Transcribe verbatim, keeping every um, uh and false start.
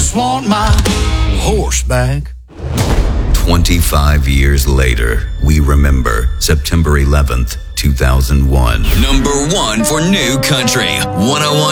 just want my horse back. twenty-five years later, we remember September eleventh, two thousand one. Number one for new country, one oh one.